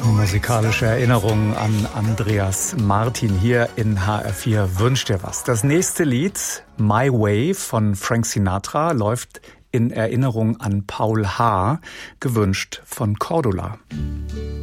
Musikalische Erinnerungen an Andreas Martin hier in HR4 Wünsch dir was. Das nächste Lied, My Way von Frank Sinatra, läuft in Erinnerung an Paul Haar, gewünscht von Cordula.